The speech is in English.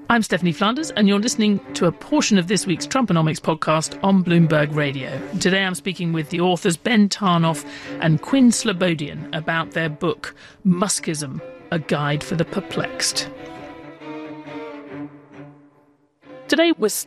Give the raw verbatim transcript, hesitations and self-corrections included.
I'm Stephanie Flanders, and you're listening to a portion of this week's Trumponomics podcast on Bloomberg Radio. Today I'm speaking with the authors Ben Tarnoff and Quinn Slobodian about their book, Muskism, A Guide for the Perplexed. Today we're